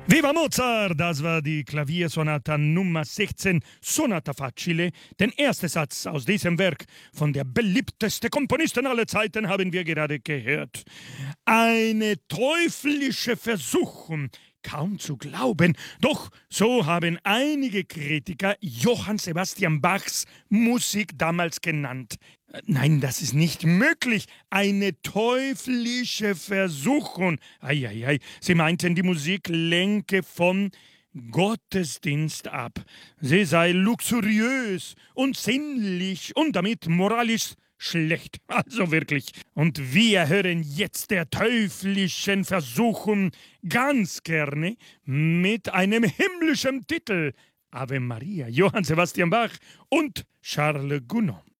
Viva Mozart! Das war die Klaviersonata Nummer 16, Sonata Facile. Den ersten Satz aus diesem Werk von der beliebteste Komponistin aller Zeiten haben wir gerade gehört. Eine teuflische Versuchung, kaum zu glauben. Doch so haben einige Kritiker Johann Sebastian Bachs Musik damals genannt. Nein, das ist nicht möglich. Eine teuflische Versuchung. Eieiei, sie meinten, die Musik lenke vom Gottesdienst ab. Sie sei luxuriös und sinnlich und damit moralisch schlecht. Also wirklich. Und wir hören jetzt der teuflischen Versuchung ganz gerne mit einem himmlischen Titel. Ave Maria, Johann Sebastian Bach und Charles Gounod.